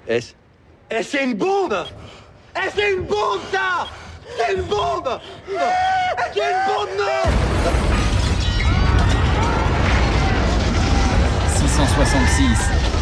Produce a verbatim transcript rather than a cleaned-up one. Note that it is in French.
Est-ce Eh, c'est une bombe Eh, c'est une bombe, ça C'est une bombe C'est une bombe, non six cent soixante-six